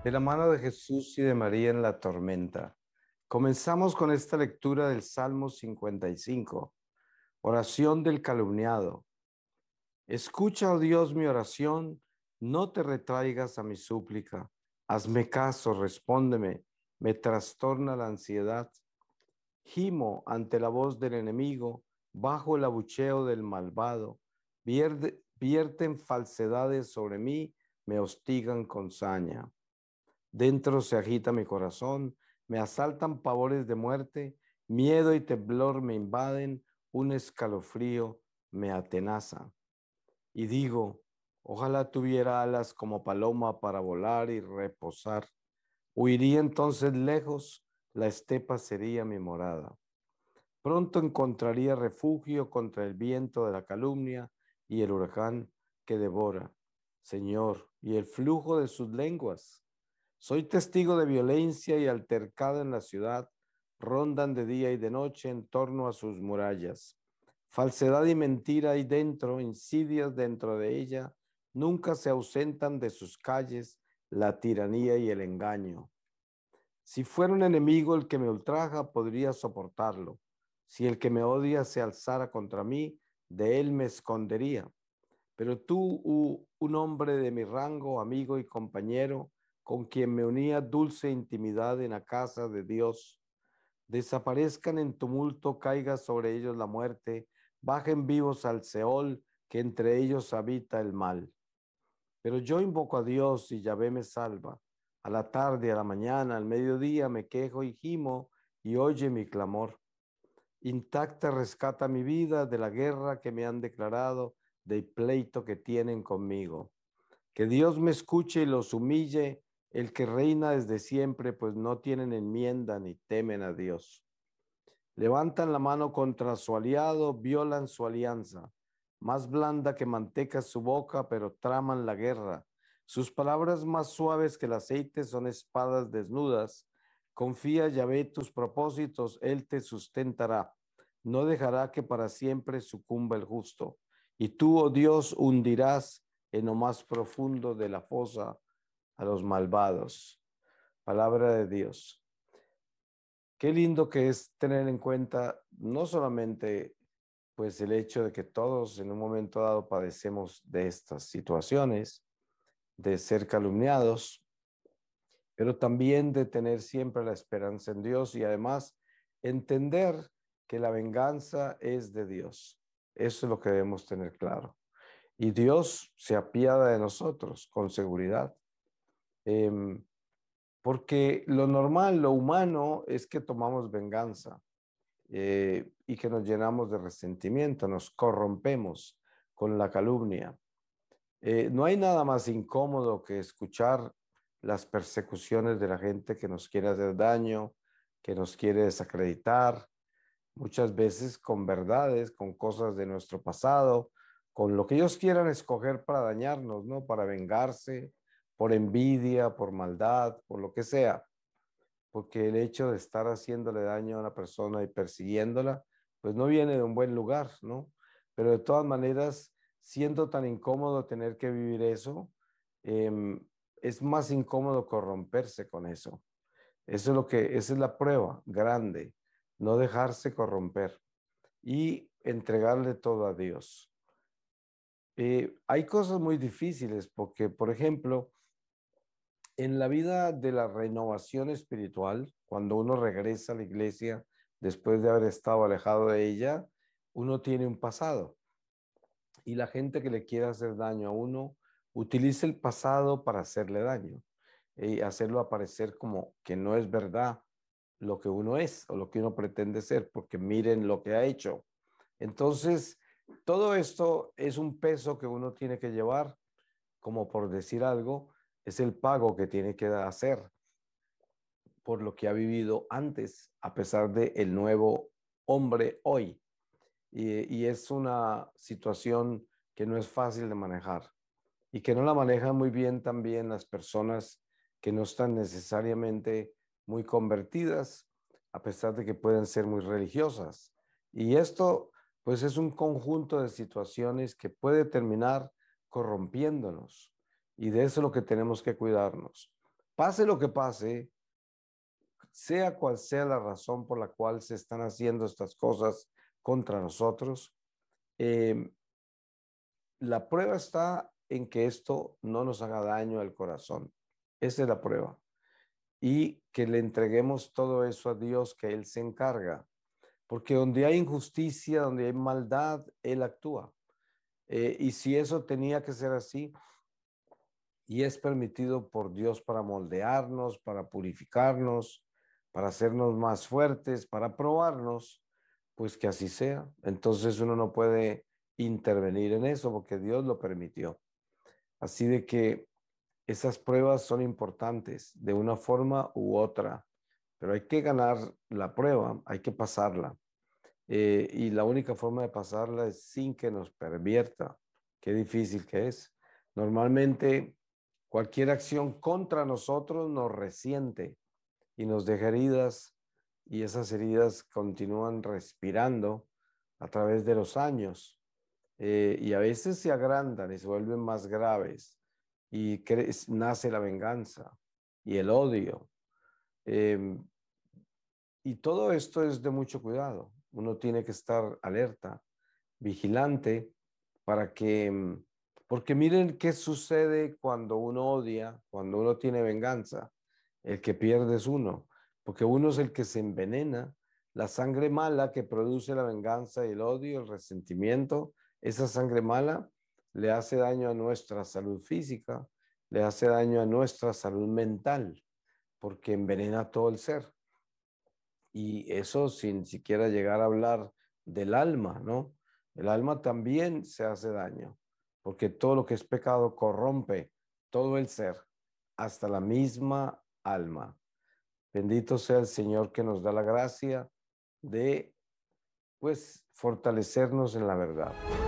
De la mano de Jesús y de María en la tormenta. Comenzamos con esta lectura del Salmo 55, oración del calumniado. Escucha, oh Dios, mi oración, no te retraigas a mi súplica. Hazme caso, respóndeme, me trastorna la ansiedad. Gimo ante la voz del enemigo, bajo el abucheo del malvado. Vierten falsedades sobre mí, me hostigan con saña. Dentro se agita mi corazón, me asaltan pavores de muerte, miedo y temblor me invaden, un escalofrío me atenaza. Y digo, ojalá tuviera alas como paloma para volar y reposar. Huiría entonces lejos, la estepa sería mi morada. Pronto encontraría refugio contra el viento de la calumnia y el huracán que devora, Señor, y el flujo de sus lenguas. Soy testigo de violencia y altercado en la ciudad, rondan de día y de noche en torno a sus murallas. Falsedad y mentira hay dentro, insidias dentro de ella, nunca se ausentan de sus calles la tiranía y el engaño. Si fuera un enemigo el que me ultraja, podría soportarlo. Si el que me odia se alzara contra mí, de él me escondería. Pero tú, un hombre de mi rango, amigo y compañero, con quien me unía dulce intimidad en la casa de Dios, desaparezcan en tumulto, caiga sobre ellos la muerte, bajen vivos al Seol, que entre ellos habita el mal. Pero yo invoco a Dios y Yahvé me salva. A la tarde, a la mañana, al mediodía me quejo y gimo y oye mi clamor. Intacta rescata mi vida de la guerra que me han declarado, del pleito que tienen conmigo. Que Dios me escuche y los humille, el que reina desde siempre, pues no tienen enmienda ni temen a Dios. Levantan la mano contra su aliado, violan su alianza. Más blanda que manteca es su boca, pero traman la guerra. Sus palabras más suaves que el aceite son espadas desnudas. Confía, Yahvé, tus propósitos, Él te sustentará. No dejará que para siempre sucumba el justo. Y tú, oh Dios, hundirás en lo más profundo de la fosa a los malvados. Palabra de Dios. Qué lindo que es tener en cuenta no solamente pues el hecho de que todos en un momento dado padecemos de estas situaciones, de ser calumniados, pero también de tener siempre la esperanza en Dios y además entender que la venganza es de Dios. Eso es lo que debemos tener claro. Y Dios se apiada de nosotros con seguridad. Em, Porque lo normal, lo humano es que tomamos venganza y que nos llenamos de resentimiento, nos corrompemos con la calumnia. No hay nada más incómodo que escuchar las persecuciones de la gente que nos quiere hacer daño, que nos quiere desacreditar, muchas veces con verdades, con cosas de nuestro pasado, con lo que ellos quieran escoger para dañarnos, ¿no? Para vengarse, por envidia, por maldad, por lo que sea, porque el hecho de estar haciéndole daño a una persona y persiguiéndola, pues no viene de un buen lugar, ¿no? Pero de todas maneras, siendo tan incómodo tener que vivir eso, es más incómodo corromperse con eso. Eso es lo que, esa es la prueba grande, no dejarse corromper y entregarle todo a Dios. Hay cosas muy difíciles porque, por ejemplo, en la vida de la renovación espiritual, cuando uno regresa a la iglesia después de haber estado alejado de ella, uno tiene un pasado y la gente que le quiere hacer daño a uno utiliza el pasado para hacerle daño y hacerlo aparecer como que no es verdad lo que uno es o lo que uno pretende ser, porque miren lo que ha hecho. Entonces, todo esto es un peso que uno tiene que llevar, como por decir algo, es el pago que tiene que hacer por lo que ha vivido antes, a pesar de el nuevo hombre hoy. Y es una situación que no es fácil de manejar y que no la manejan muy bien también las personas que no están necesariamente muy convertidas, a pesar de que pueden ser muy religiosas. Y esto, pues, es un conjunto de situaciones que puede terminar corrompiéndonos. Y de eso es lo que tenemos que cuidarnos. Pase lo que pase, sea cual sea la razón por la cual se están haciendo estas cosas contra nosotros, eh, la prueba está en que esto no nos haga daño al corazón. Esa es la prueba. Y que le entreguemos todo eso a Dios, que Él se encarga. Porque donde hay injusticia, donde hay maldad, Él actúa. Y si eso tenía que ser así, y es permitido por Dios para moldearnos, para purificarnos, para hacernos más fuertes, para probarnos, pues que así sea. Entonces uno no puede intervenir en eso porque Dios lo permitió. Así de que esas pruebas son importantes de una forma u otra, pero hay que ganar la prueba, hay que pasarla. Y la única forma de pasarla es sin que nos pervierta. Qué difícil que es. Normalmente cualquier acción contra nosotros nos resiente y nos deja heridas, y esas heridas continúan respirando a través de los años, y a veces se agrandan y se vuelven más graves y nace la venganza y el odio. Eh, y todo esto es de mucho cuidado. Uno tiene que estar alerta, vigilante, para que, porque miren qué sucede cuando uno odia, cuando uno tiene venganza. El que pierde es uno, porque uno es el que se envenena. La sangre mala que produce la venganza y el odio, el resentimiento, esa sangre mala le hace daño a nuestra salud física, le hace daño a nuestra salud mental, porque envenena todo el ser. Y eso sin siquiera llegar a hablar del alma, ¿no? El alma también se hace daño, porque todo lo que es pecado corrompe todo el ser, hasta la misma alma. Bendito sea el Señor que nos da la gracia de, pues, fortalecernos en la verdad.